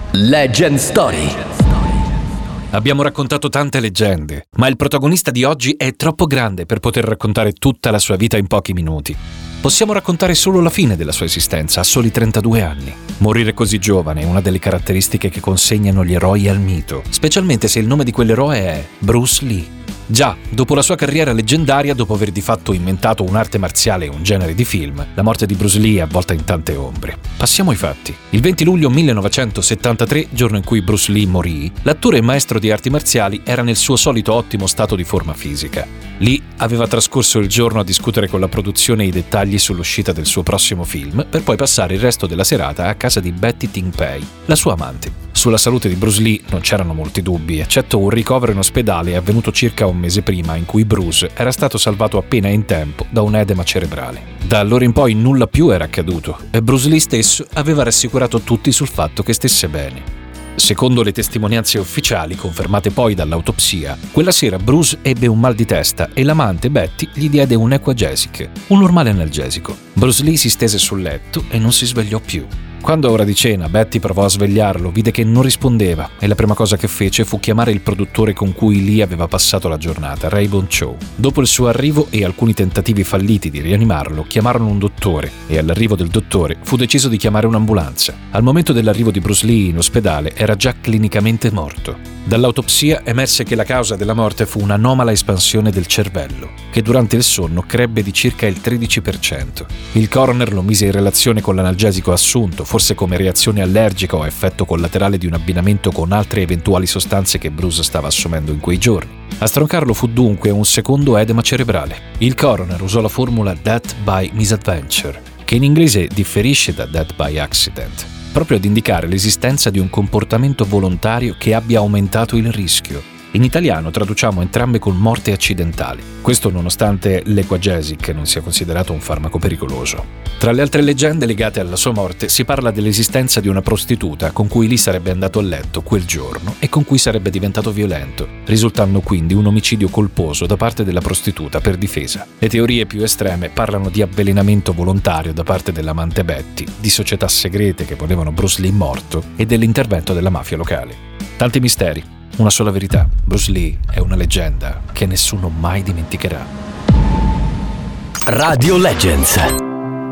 Legend Story. Abbiamo raccontato tante leggende, ma il protagonista di oggi è troppo grande per poter raccontare tutta la sua vita in pochi minuti. Possiamo raccontare solo la fine della sua esistenza, a soli 32 anni. Morire così giovane è una delle caratteristiche che consegnano gli eroi al mito, specialmente se il nome di quell'eroe è Bruce Lee. Già, dopo la sua carriera leggendaria, dopo aver di fatto inventato un'arte marziale e un genere di film, la morte di Bruce Lee è avvolta in tante ombre. Passiamo ai fatti. Il 20 luglio 1973, giorno in cui Bruce Lee morì, l'attore e maestro di arti marziali era nel suo solito ottimo stato di forma fisica. Lee aveva trascorso il giorno a discutere con la produzione i dettagli sull'uscita del suo prossimo film, per poi passare il resto della serata a casa di Betty Ting Pei, la sua amante. Sulla salute di Bruce Lee non c'erano molti dubbi, eccetto un ricovero in ospedale avvenuto circa un mese prima, in cui Bruce era stato salvato appena in tempo da un edema cerebrale. Da allora in poi nulla più era accaduto e Bruce Lee stesso aveva rassicurato tutti sul fatto che stesse bene. Secondo le testimonianze ufficiali, confermate poi dall'autopsia, quella sera Bruce ebbe un mal di testa e l'amante Betty gli diede un Equagesic, un normale analgesico. Bruce Lee si stese sul letto e non si svegliò più. Quando a ora di cena Betty provò a svegliarlo, vide che non rispondeva e la prima cosa che fece fu chiamare il produttore con cui Lee aveva passato la giornata, Raybon Chow. Dopo il suo arrivo e alcuni tentativi falliti di rianimarlo, chiamarono un dottore e all'arrivo del dottore fu deciso di chiamare un'ambulanza. Al momento dell'arrivo di Bruce Lee in ospedale era già clinicamente morto. Dall'autopsia emerse che la causa della morte fu un'anomala espansione del cervello, che durante il sonno crebbe di circa il 13%. Il coroner lo mise in relazione con l'analgesico assunto, forse come reazione allergica o effetto collaterale di un abbinamento con altre eventuali sostanze che Bruce stava assumendo in quei giorni. A stroncarlo fu dunque un secondo edema cerebrale. Il coroner usò la formula Death by Misadventure, che in inglese differisce da Death by Accident, proprio ad indicare l'esistenza di un comportamento volontario che abbia aumentato il rischio. In italiano traduciamo entrambe con morte accidentali, questo nonostante l'Equagesic non sia considerato un farmaco pericoloso. Tra le altre leggende legate alla sua morte si parla dell'esistenza di una prostituta con cui Lee sarebbe andato a letto quel giorno e con cui sarebbe diventato violento, risultando quindi un omicidio colposo da parte della prostituta per difesa. Le teorie più estreme parlano di avvelenamento volontario da parte dell'amante Betty, di società segrete che volevano Bruce Lee morto e dell'intervento della mafia locale. Tanti misteri. Una sola verità, Bruce Lee è una leggenda che nessuno mai dimenticherà. Radio Legends.